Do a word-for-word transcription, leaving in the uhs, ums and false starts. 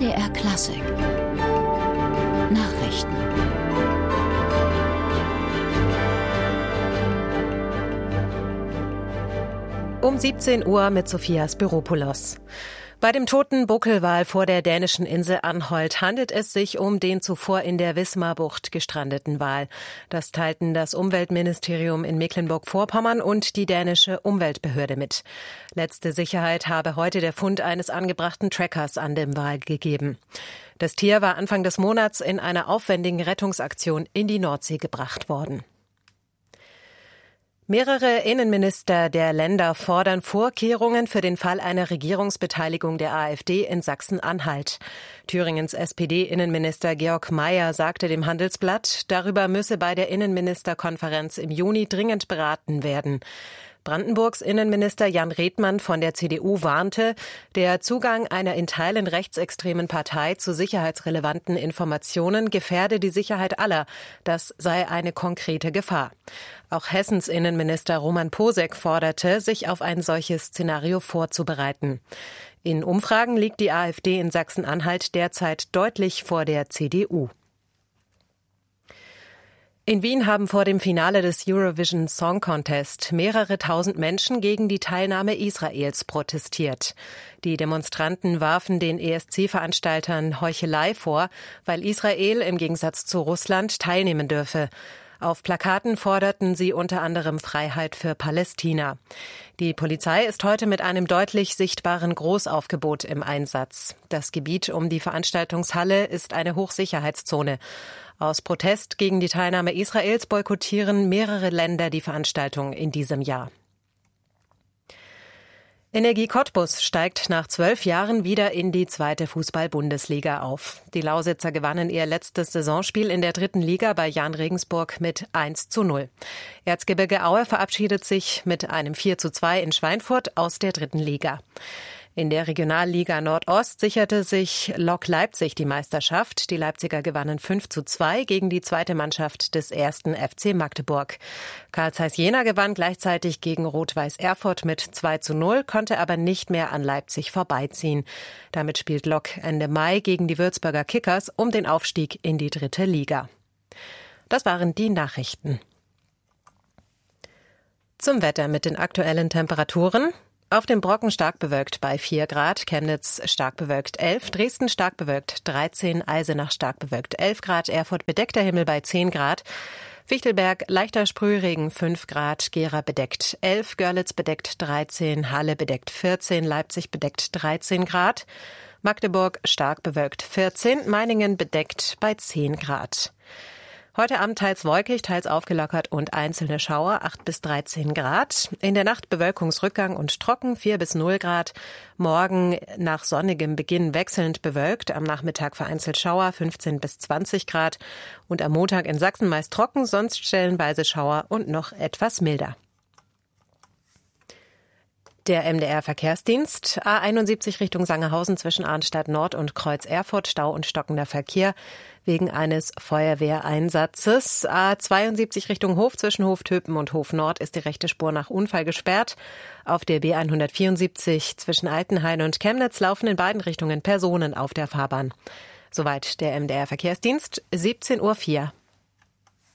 D R Klassik Nachrichten. Um siebzehn Uhr mit Sophia Spiropoulos. Bei dem toten Buckelwal vor der dänischen Insel Anholt handelt es sich um den zuvor in der Wismarbucht gestrandeten Wal. Das teilten das Umweltministerium in Mecklenburg-Vorpommern und die dänische Umweltbehörde mit. Letzte Sicherheit habe heute der Fund eines angebrachten Trackers an dem Wal gegeben. Das Tier war Anfang des Monats in einer aufwendigen Rettungsaktion in die Nordsee gebracht worden. Mehrere Innenminister der Länder fordern Vorkehrungen für den Fall einer Regierungsbeteiligung der AfD in Sachsen-Anhalt. Thüringens S P D-Innenminister Georg Mayer sagte dem Handelsblatt, darüber müsse bei der Innenministerkonferenz im Juni dringend beraten werden. Brandenburgs Innenminister Jan Redmann von der C D U warnte, der Zugang einer in Teilen rechtsextremen Partei zu sicherheitsrelevanten Informationen gefährde die Sicherheit aller. Das sei eine konkrete Gefahr. Auch Hessens Innenminister Roman Posek forderte, sich auf ein solches Szenario vorzubereiten. In Umfragen liegt die AfD in Sachsen-Anhalt derzeit deutlich vor der C D U. In Wien haben vor dem Finale des Eurovision Song Contest mehrere tausend Menschen gegen die Teilnahme Israels protestiert. Die Demonstranten warfen den E S C-Veranstaltern Heuchelei vor, weil Israel im Gegensatz zu Russland teilnehmen dürfe. Auf Plakaten forderten sie unter anderem Freiheit für Palästina. Die Polizei ist heute mit einem deutlich sichtbaren Großaufgebot im Einsatz. Das Gebiet um die Veranstaltungshalle ist eine Hochsicherheitszone. Aus Protest gegen die Teilnahme Israels boykottieren mehrere Länder die Veranstaltung in diesem Jahr. Energie Cottbus steigt nach zwölf Jahren wieder in die zweite Fußball-Bundesliga auf. Die Lausitzer gewannen ihr letztes Saisonspiel in der dritten Liga bei Jahn Regensburg mit eins zu null. Erzgebirge Aue verabschiedet sich mit einem vier zu zwei in Schweinfurt aus der dritten Liga. In der Regionalliga Nordost sicherte sich Lok Leipzig die Meisterschaft. Die Leipziger gewannen fünf zu zwei gegen die zweite Mannschaft des ersten F C Magdeburg. Carl Zeiss Jena gewann gleichzeitig gegen Rot-Weiß Erfurt mit zwei zu null, konnte aber nicht mehr an Leipzig vorbeiziehen. Damit spielt Lok Ende Mai gegen die Würzburger Kickers um den Aufstieg in die dritte Liga. Das waren die Nachrichten. Zum Wetter mit den aktuellen Temperaturen. Auf dem Brocken stark bewölkt bei vier Grad, Chemnitz stark bewölkt elf, Dresden stark bewölkt dreizehn, Eisenach stark bewölkt elf Grad, Erfurt bedeckter Himmel bei zehn Grad, Fichtelberg leichter Sprühregen fünf Grad, Gera bedeckt elf, Görlitz bedeckt dreizehn, Halle bedeckt vierzehn, Leipzig bedeckt dreizehn Grad, Magdeburg stark bewölkt vierzehn, Meiningen bedeckt bei zehn Grad. Heute Abend teils wolkig, teils aufgelockert und einzelne Schauer, acht bis dreizehn Grad. In der Nacht Bewölkungsrückgang und trocken, vier bis null Grad. Morgen nach sonnigem Beginn wechselnd bewölkt, am Nachmittag vereinzelt Schauer, fünfzehn bis zwanzig Grad. Und am Montag in Sachsen meist trocken, sonst stellenweise Schauer und noch etwas milder. Der M D R-Verkehrsdienst, A einundsiebzig Richtung Sangerhausen zwischen Arnstadt Nord und Kreuz Erfurt, Stau und stockender Verkehr wegen eines Feuerwehreinsatzes. A zweiundsiebzig Richtung Hof zwischen Hoftöpen und Hof Nord ist die rechte Spur nach Unfall gesperrt. Auf der B hundertvierundsiebzig zwischen Altenhain und Chemnitz laufen in beiden Richtungen Personen auf der Fahrbahn. Soweit der M D R-Verkehrsdienst, siebzehn Uhr vier.